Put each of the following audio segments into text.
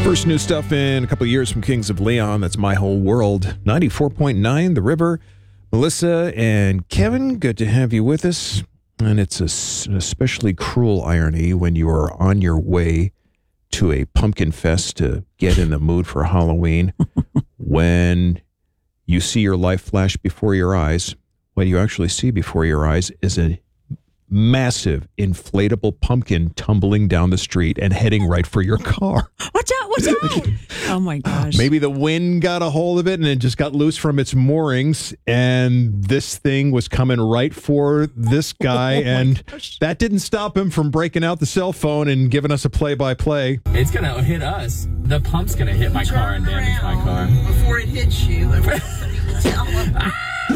First new stuff in a couple of years from Kings of Leon. That's My Whole World. 94.9, The River. Melissa and Kevin, good to have you with us. And it's an especially cruel irony when you are on your way to a pumpkin fest to get in the mood for Halloween. When you see your life flash before your eyes, what you actually see before your eyes is a massive inflatable pumpkin tumbling down the street and heading right for your car. Watch out, watch out. Oh my gosh. Maybe the wind got a hold of it and it just got loose from its moorings, and this thing was coming right for this guy, and that didn't stop him from breaking out the cell phone and giving us a play-by-play. It's going to hit us. The pump's going to hit my car and damage my car. Before it hits you, tell him.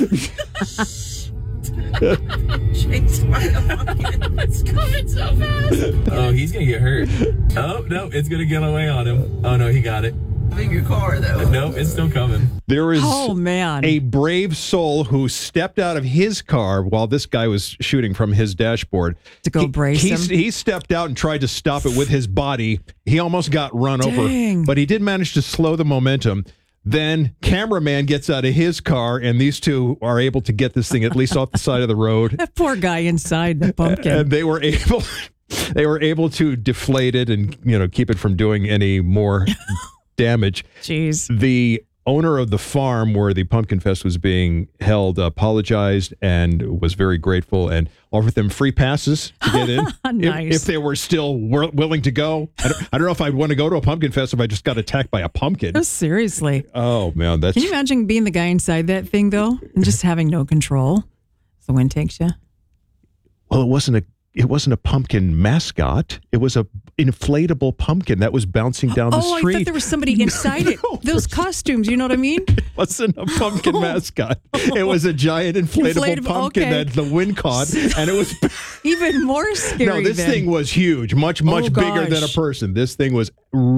Chase by the pumpkin. It's coming so fast. Oh, he's going to get hurt. Oh, no, it's going to get away on him. Oh, no, he got it. In your car, though. No, it's still coming. There is man. a brave soul who stepped out of his car while this guy was shooting from his dashboard. To go brace him? He stepped out and tried to stop it with his body. He almost got run over, but he did manage to slow the momentum. Then cameraman gets out of his car, and these two are able to get this thing at least off the side of the road. That poor guy inside the pumpkin. And they were able to deflate it and, keep it from doing any more damage. Jeez. The owner of the farm where the Pumpkin Fest was being held apologized and was very grateful and offered them free passes to get in. Nice. if they were still willing to go. I don't know if I'd want to go to a Pumpkin Fest if I just got attacked by a pumpkin. Oh, seriously. Oh, man. Can you imagine being the guy inside that thing, though, and just having no control as the wind takes you? Well, it wasn't a pumpkin mascot. It was a inflatable pumpkin that was bouncing down the street. Oh, I thought there was somebody inside it. Those costumes, you know what I mean? It wasn't a pumpkin mascot. It was a giant inflatable pumpkin that the wind caught, and it was even more scary. No, this thing was huge, much bigger than a person. This thing was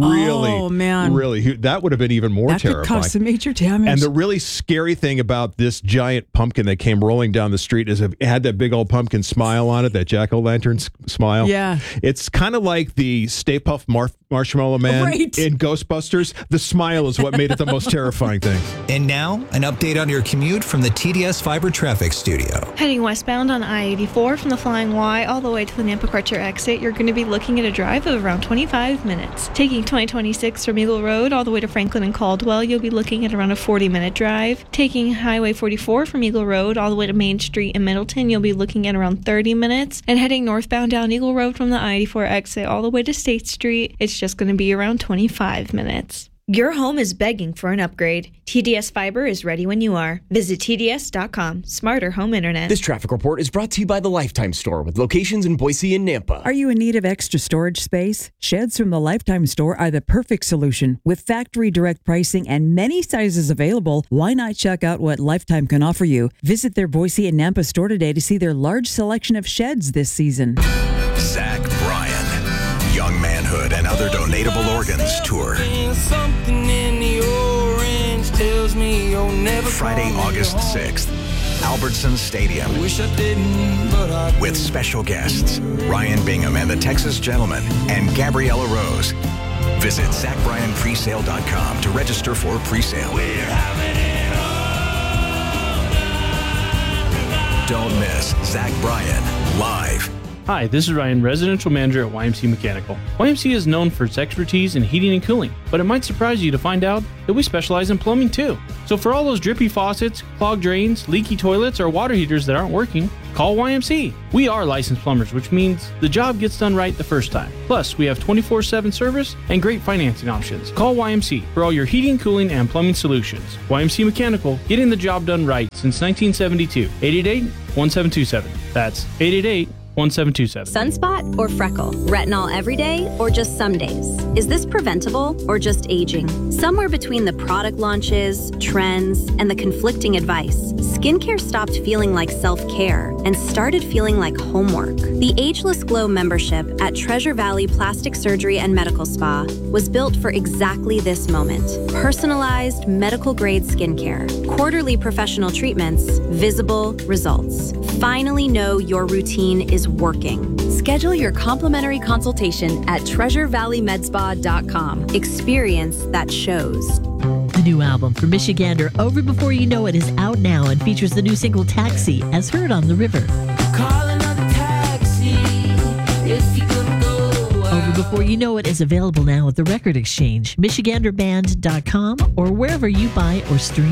really huge. That would have been even more terrifying. That could cause some major damage. And the really scary thing about this giant pumpkin that came rolling down the street is it had that big old pumpkin smile on it, that jack-o'-lantern smile. Yeah. It's kind of like the Stay Puft Marshmallow Man in Ghostbusters. The smile is what made it the most terrifying thing. And now, an update on your commute from the TDS Fiber Traffic Studio. Heading westbound on I-84 from the Flying Y all the way to the Nampa-Crutcher exit, you're going to be looking at a drive of around 25 minutes. Taking 2026 from Eagle Road all the way to Franklin and Caldwell, you'll be looking at around a 40-minute drive. Taking Highway 44 from Eagle Road all the way to Main Street in Middleton, you'll be looking at around 30 minutes. And heading northbound down Eagle Road from the I-84 exit all the way to State Street, it's just going to be around 25 minutes. Your home is begging for an upgrade. TDS Fiber is ready when you are. Visit TDS.com. Smarter home internet. This traffic report is brought to you by the Lifetime Store with locations in Boise and Nampa. Are you in need of extra storage space? Sheds from the Lifetime Store are the perfect solution. With factory direct pricing and many sizes available, why not check out what Lifetime can offer you? Visit their Boise and Nampa store today to see their large selection of sheds this season. Zach Bryan, Young Manhood and Other Donatable Organs Tour. Friday, August 6th, Albertson Stadium. With special guests, Ryan Bingham and the Texas Gentlemen and Gabriella Rose. Visit ZachBryanPresale.com to register for presale. Don't miss Zach Bryan live. Hi, this is Ryan, residential manager at YMC Mechanical. YMC is known for its expertise in heating and cooling, but it might surprise you to find out that we specialize in plumbing too. So for all those drippy faucets, clogged drains, leaky toilets, or water heaters that aren't working, call YMC. We are licensed plumbers, which means the job gets done right the first time. Plus, we have 24/7 service and great financing options. Call YMC for all your heating, cooling, and plumbing solutions. YMC Mechanical, getting the job done right since 1972. 888-1727. That's 888-1727. Sunspot or freckle? Retinol every day or just some days? Is this preventable or just aging? Somewhere between the product launches, trends, and the conflicting advice, skincare stopped feeling like self-care and started feeling like homework. The Ageless Glow membership at Treasure Valley Plastic Surgery and Medical Spa was built for exactly this moment. Personalized, medical-grade skincare, quarterly professional treatments, visible results. Finally know your routine is working. Schedule your complimentary consultation at treasurevalleymedspa.com. Experience that shows. The new album from Michigander, Over Before You Know It, is out now and features the new single Taxi, as heard on the river. Call another taxi if you couldn't go. Over Before You Know It is available now at the Record Exchange, michiganderband.com, or wherever you buy or stream